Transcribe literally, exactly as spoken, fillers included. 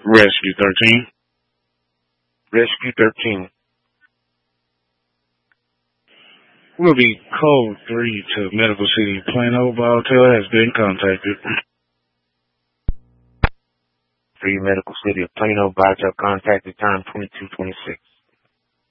Rescue thirteen. Rescue thirteen. Will be code three to Medical City. Plano Volatile has been contacted. Three Medical City of Plano, Volatile contacted time twenty-two twenty-six.